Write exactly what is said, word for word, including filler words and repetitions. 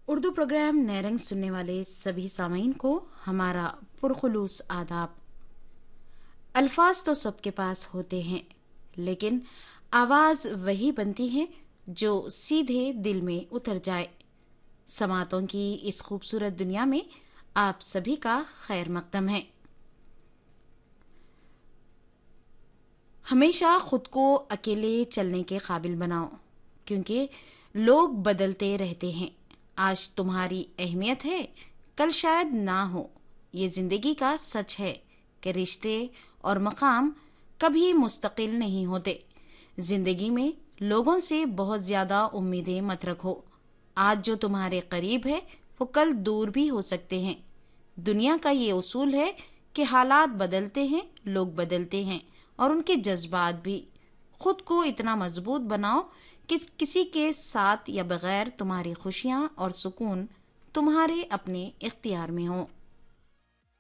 Urdu programme نئے رنگ سننے والے سبھی سامعین کو ہمارا پرخلوص آداب۔ الفاظ تو سب کے پاس ہوتے ہیں، لیکن آواز وہی بنتی ہے جو سیدھے دل میں اتر جائے۔ سماعتوں کی اس خوبصورت دنیا میں آپ سبھی کا خیر مقدم ہے۔ ہمیشہ خود کو اکیلے چلنے کے قابل بناؤ، کیونکہ لوگ بدلتے رہتے ہیں۔ آج تمہاری اہمیت ہے، کل شاید نہ ہو۔ یہ زندگی کا سچ ہے کہ رشتے اور مقام کبھی مستقل نہیں ہوتے۔ زندگی میں لوگوں سے بہت زیادہ امیدیں مت رکھو۔ آج جو تمہارے قریب ہے وہ کل دور بھی ہو سکتے ہیں۔ دنیا کا یہ اصول ہے کہ حالات بدلتے ہیں، لوگ بدلتے ہیں، اور ان کے جذبات بھی۔ خود کو اتنا مضبوط بناؤ کہ کسی کے ساتھ یا بغیر تمہاری خوشیاں اور سکون تمہارے اپنے اختیار میں ہوں۔